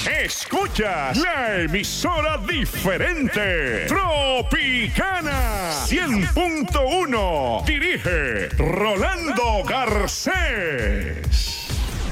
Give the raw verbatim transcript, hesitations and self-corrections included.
Escuchas la emisora diferente. Tropicana cien punto uno. Dirige Rolando Garcés.